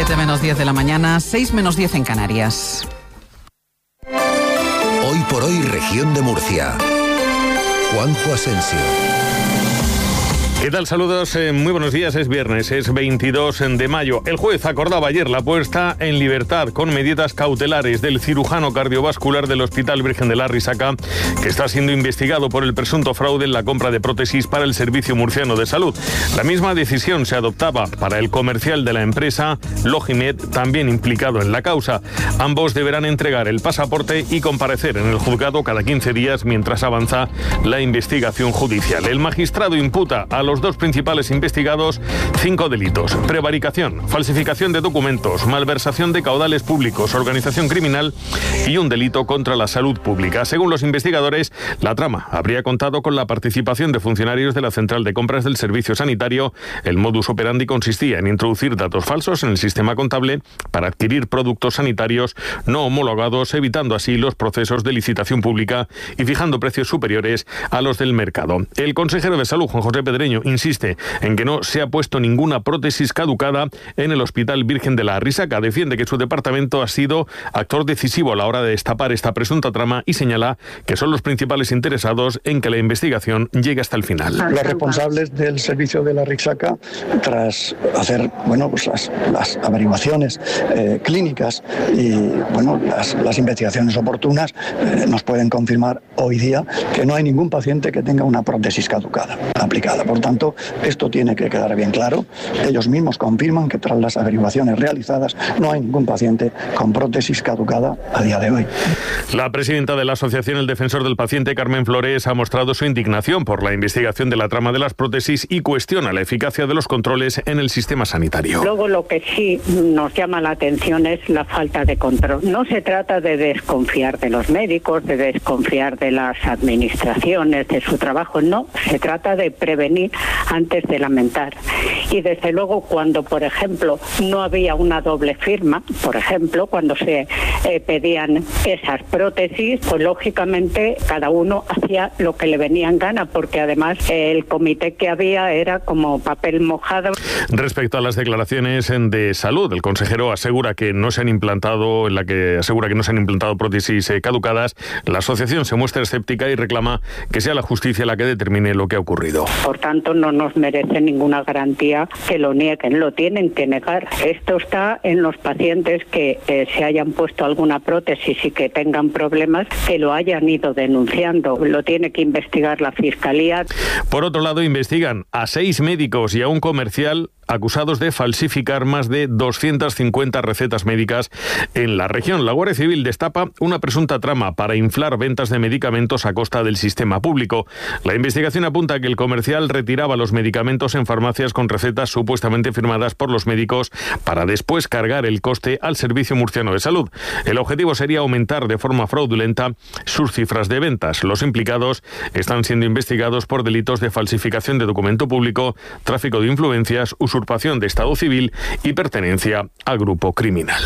7 menos 10 de la mañana, 6 menos 10 en Canarias. Hoy por hoy, región de Murcia. Juanjo Asensio. ¿Qué tal? Saludos, muy buenos días. Es viernes, es 22 de mayo. El juez acordaba ayer la puesta en libertad con medidas cautelares del cirujano cardiovascular del Hospital Virgen de la Risaca, que está siendo investigado por el presunto fraude en la compra de prótesis para el Servicio Murciano de Salud. La misma decisión se adoptaba para el comercial de la empresa, Logimed, también implicado en la causa. Ambos deberán entregar el pasaporte y comparecer en el juzgado cada 15 días mientras avanza la investigación judicial. El magistrado imputa a los dos principales investigados 5 delitos: prevaricación, falsificación de documentos, malversación de caudales públicos, organización criminal y un delito contra la salud pública. Según los investigadores, la trama habría contado con la participación de funcionarios de la Central de Compras del Servicio Sanitario. El modus operandi consistía en introducir datos falsos en el sistema contable para adquirir productos sanitarios no homologados, evitando así los procesos de licitación pública y fijando precios superiores a los del mercado. El consejero de Salud, Juan José Pedreño, insiste en que no se ha puesto ninguna prótesis caducada en el Hospital Virgen de la Risaca. Defiende que su departamento ha sido actor decisivo a la hora de destapar esta presunta trama y señala que son los principales interesados en que la investigación llegue hasta el final. Los responsables del servicio de la Risaca, tras hacer las averiguaciones clínicas y las investigaciones oportunas, nos pueden confirmar hoy día que no hay ningún paciente que tenga una prótesis caducada aplicada. Por tanto, esto tiene que quedar bien claro. Ellos mismos confirman que tras las averiguaciones realizadas no hay ningún paciente con prótesis caducada a día de hoy. La presidenta de la Asociación El Defensor del Paciente, Carmen Flores, ha mostrado su indignación por la investigación de la trama de las prótesis y cuestiona la eficacia de los controles en el sistema sanitario. Luego, lo que sí nos llama la atención es la falta de control. No se trata de desconfiar de los médicos, de desconfiar de las administraciones, de su trabajo, no. Se trata de prevenir antes de lamentar. Y desde luego, cuando, por ejemplo, no había una doble firma, por ejemplo, cuando se pedían esas prótesis, pues lógicamente cada uno hacía lo que le venía en gana, porque además el comité que había era como papel mojado. Respecto a las declaraciones de salud, el consejero asegura que no se han implantado prótesis caducadas. La asociación se muestra escéptica y reclama que sea la justicia la que determine lo que ha ocurrido. Por tanto, no nos merece ninguna garantía que lo nieguen, lo tienen que negar. Esto está en los pacientes que se hayan puesto alguna prótesis y que tengan problemas, que lo hayan ido denunciando. Lo tiene que investigar la Fiscalía. Por otro lado, investigan a 6 médicos y a un comercial acusados de falsificar más de 250 recetas médicas en la región. La Guardia Civil destapa una presunta trama para inflar ventas de medicamentos a costa del sistema público. La investigación apunta a que el comercial retiraba los medicamentos en farmacias con recetas supuestamente firmadas por los médicos para después cargar el coste al Servicio Murciano de Salud. El objetivo sería aumentar de forma fraudulenta sus cifras de ventas. Los implicados están siendo investigados por delitos de falsificación de documento público, tráfico de influencias, usurpación de estado civil y pertenencia al grupo criminal.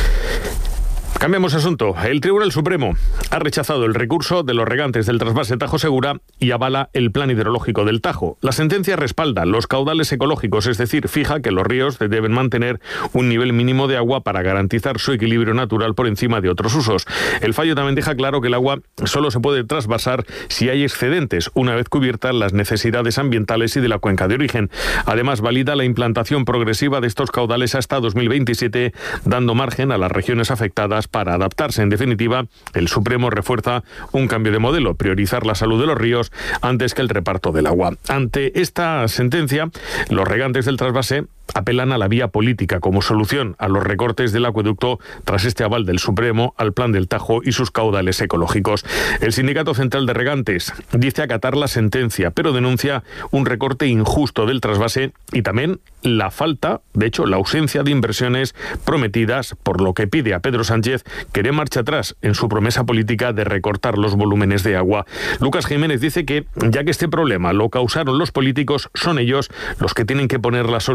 Cambiamos de asunto. El Tribunal Supremo ha rechazado el recurso de los regantes del trasvase Tajo Segura y avala el plan hidrológico del Tajo. La sentencia respalda los caudales ecológicos, es decir, fija que los ríos deben mantener un nivel mínimo de agua para garantizar su equilibrio natural por encima de otros usos. El fallo también deja claro que el agua solo se puede trasvasar si hay excedentes, una vez cubiertas las necesidades ambientales y de la cuenca de origen. Además, valida la implantación progresiva de estos caudales hasta 2027, dando margen a las regiones afectadas para adaptarse. En definitiva, el Supremo refuerza un cambio de modelo, priorizar la salud de los ríos antes que el reparto del agua. Ante esta sentencia, los regantes del trasvase apelan a la vía política como solución a los recortes del acueducto tras este aval del Supremo al plan del Tajo y sus caudales ecológicos. El Sindicato Central de Regantes dice acatar la sentencia, pero denuncia un recorte injusto del trasvase y también la falta, de hecho, la ausencia de inversiones prometidas, por lo que pide a Pedro Sánchez que dé marcha atrás en su promesa política de recortar los volúmenes de agua. Lucas Jiménez dice que, ya que este problema lo causaron los políticos, son ellos los que tienen que poner la solución.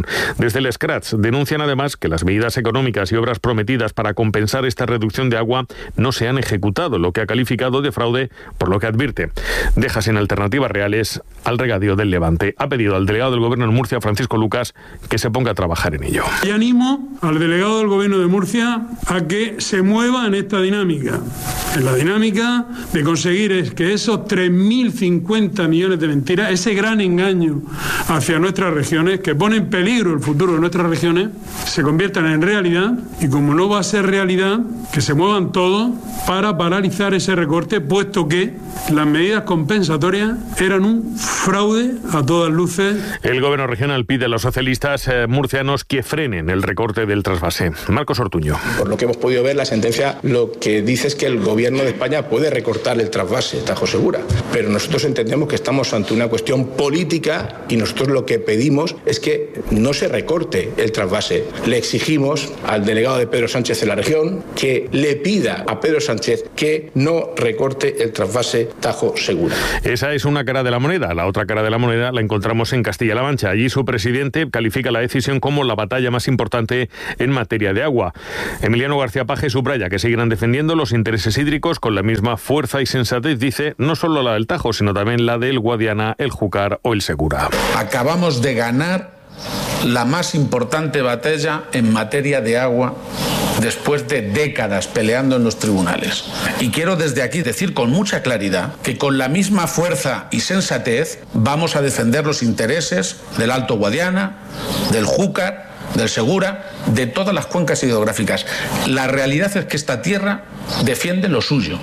Desde el Scratch denuncian además que las medidas económicas y obras prometidas para compensar esta reducción de agua no se han ejecutado, lo que ha calificado de fraude, por lo que advierte deja sin alternativas reales al regadío del Levante. Ha pedido al delegado del Gobierno en Murcia, Francisco Lucas, que se ponga a trabajar en ello. Y animo al delegado del Gobierno de Murcia a que se mueva en esta dinámica, en la dinámica de conseguir que esos 3.050 millones de mentiras, ese gran engaño hacia nuestras regiones, que pone en peligro el futuro de nuestras regiones, se conviertan en realidad, y como no va a ser realidad, que se muevan todos para paralizar ese recorte, puesto que las medidas compensatorias eran un fraude a todas luces. El Gobierno regional pide a los socialistas murcianos que frenen el recorte del trasvase. Marcos Ortuño. Por lo que hemos podido ver, la sentencia lo que dice es que el Gobierno de España puede recortar el trasvase Tajo Segura, pero nosotros entendemos que estamos ante una cuestión política y nosotros lo que pedimos es que no se recorte el trasvase. Le exigimos al delegado de Pedro Sánchez en la región que le pida a Pedro Sánchez que no recorte el trasvase Tajo Segura. Esa es una cara de la moneda. La otra cara de la moneda la encontramos en Castilla-La Mancha. Allí su presidente califica la decisión como la batalla más importante en materia de agua. Emiliano García Paje subraya que seguirán defendiendo los intereses hídricos con la misma fuerza y sensatez, dice, no solo la del Tajo, sino también la del Guadiana, el Júcar o el Segura. Acabamos de ganar la más importante batalla en materia de agua después de décadas peleando en los tribunales. Y quiero desde aquí decir con mucha claridad que con la misma fuerza y sensatez vamos a defender los intereses del Alto Guadiana, del Júcar, del Segura, de todas las cuencas hidrográficas. La realidad es que esta tierra defiende lo suyo.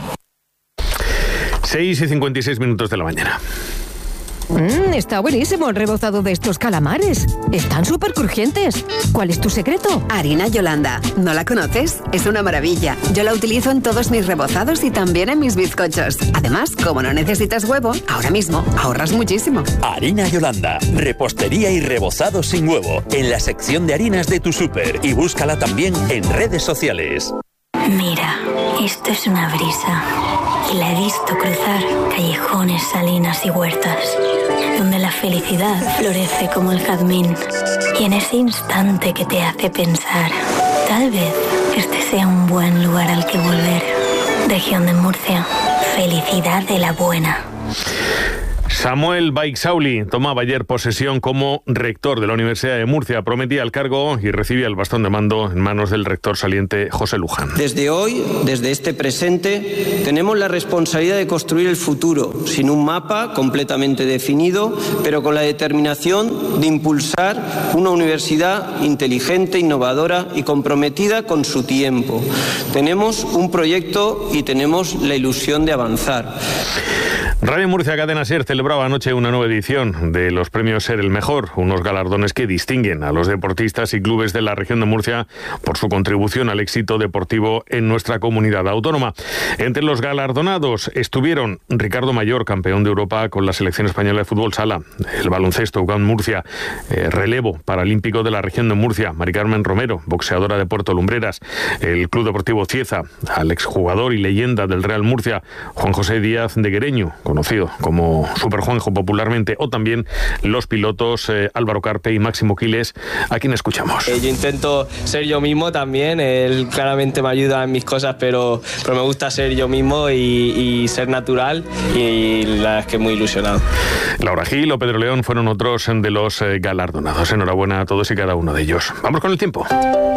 6:56 de la mañana. Está buenísimo el rebozado de estos calamares. Están súper crujientes. ¿Cuál es tu secreto? Harina Yolanda. ¿No la conoces? Es una maravilla. Yo la utilizo en todos mis rebozados y también en mis bizcochos. Además, como no necesitas huevo, ahora mismo ahorras muchísimo. Harina Yolanda. Repostería y rebozado sin huevo. En la sección de harinas de tu súper. Y búscala también en redes sociales. Mira, esto es una brisa. Y la he visto cruzar callejones, salinas y huertas, donde la felicidad florece como el jazmín. Y en ese instante que te hace pensar, tal vez este sea un buen lugar al que volver. Región de Murcia, felicidad de la buena. Samuel Baixauli tomaba ayer posesión como rector de la Universidad de Murcia. Prometía el cargo y recibía el bastón de mando en manos del rector saliente José Luján. Desde hoy, desde este presente, tenemos la responsabilidad de construir el futuro, sin un mapa completamente definido, pero con la determinación de impulsar una universidad inteligente, innovadora y comprometida con su tiempo. Tenemos un proyecto y tenemos la ilusión de avanzar. Radio Murcia Cadena SER celebraba anoche una nueva edición de los premios Ser el Mejor, unos galardones que distinguen a los deportistas y clubes de la región de Murcia por su contribución al éxito deportivo en nuestra comunidad autónoma. Entre los galardonados estuvieron Ricardo Mayor, campeón de Europa con la selección española de fútbol sala, el baloncesto UCAM Murcia, relevo paralímpico de la región de Murcia, Mari Carmen Romero, boxeadora de Puerto Lumbreras, el Club Deportivo Cieza, al exjugador y leyenda del Real Murcia, Juan José Díaz de Guereño, conocido como Super Juanjo popularmente, o también los pilotos Álvaro Carpe y Máximo Quiles, a quien escuchamos. Yo intento ser yo mismo también, él claramente me ayuda en mis cosas, pero me gusta ser yo mismo y ser natural, y la verdad es que muy ilusionado. Laura Gil o Pedro León fueron otros de los galardonados. Enhorabuena a todos y cada uno de ellos. Vamos con el tiempo.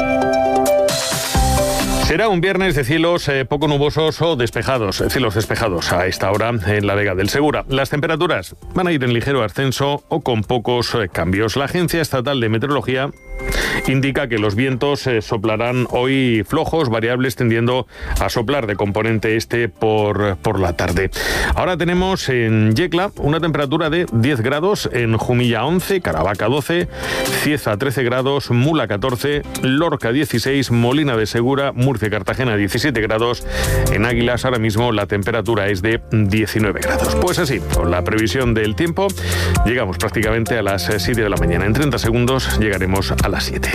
Será un viernes de cielos poco nubosos o despejados, cielos despejados a esta hora en la Vega del Segura. Las temperaturas van a ir en ligero ascenso o con pocos cambios. La Agencia Estatal de Meteorología indica que los vientos soplarán hoy flojos, variables, tendiendo a soplar de componente este por la tarde. Ahora tenemos en Yecla una temperatura de 10 grados, en Jumilla 11, Caravaca 12, Cieza 13 grados, Mula 14, Lorca 16, Molina de Segura, Murcia y Cartagena 17 grados. En Águilas ahora mismo la temperatura es de 19 grados. Pues así, con la previsión del tiempo, llegamos prácticamente a las 7 de la mañana. En 30 segundos llegaremos a las 7.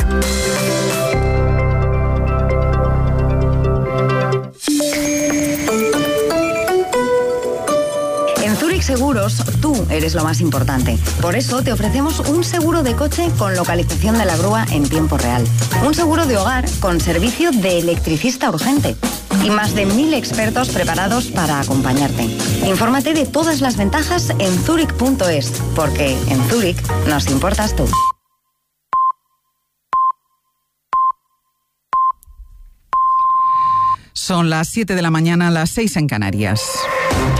En Zurich Zurich Seguros, tú eres lo más importante. Por eso te ofrecemos un seguro de coche con localización de la grúa en tiempo real. Un seguro de hogar con servicio de electricista urgente. Y más de 1000 expertos preparados para acompañarte. Infórmate de todas las ventajas en Zurich.es, porque en Zurich nos importas tú. Son las 7 de la mañana, las 6 en Canarias.